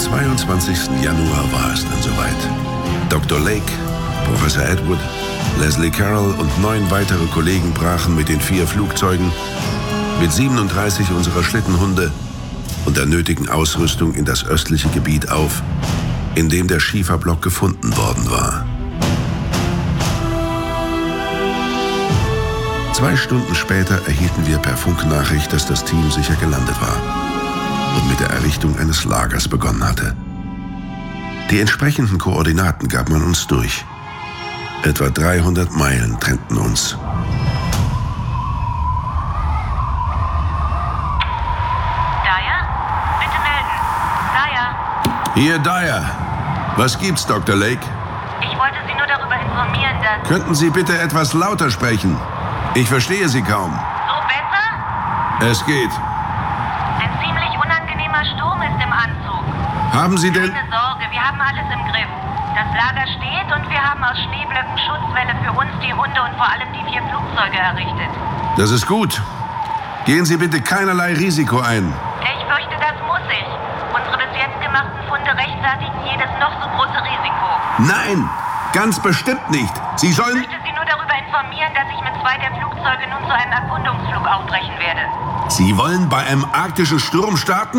22. Januar war es dann soweit. Dr. Lake, Professor Edward, Leslie Carroll und 9 weitere Kollegen brachen mit den 4 Flugzeugen, mit 37 unserer Schlittenhunde und der nötigen Ausrüstung in das östliche Gebiet auf, in dem der Schieferblock gefunden worden war. 2 Stunden später erhielten wir per Funknachricht, dass das Team sicher gelandet war und mit der Errichtung eines Lagers begonnen hatte. Die entsprechenden Koordinaten gab man uns durch. Etwa 300 Meilen trennten uns. Dyer? Bitte melden. Dyer? Hier, Dyer. Was gibt's, Dr. Lake? Ich wollte Sie nur darüber informieren, dass... Könnten Sie bitte etwas lauter sprechen? Ich verstehe Sie kaum. So besser? Es geht. Ein ziemlich unangenehmer Sturm ist im Anzug. Haben Sie denn... Keine Sorge, wir haben alles im Griff. Das Lager steht und wir haben aus Schneeblöcken Schutzwälle für uns, die Hunde und vor allem die 4 Flugzeuge errichtet. Das ist gut. Gehen Sie bitte keinerlei Risiko ein. Ich fürchte, das muss ich. Unsere bis jetzt gemachten Funde rechtfertigen jedes noch so große Risiko. Nein, ganz bestimmt nicht. Sie Ich sollen... möchte Sie nur darüber informieren, dass ich mit 2 der Flugzeuge nun zu einem Erkundungsflug aufbrechen werde. Sie wollen bei einem arktischen Sturm starten?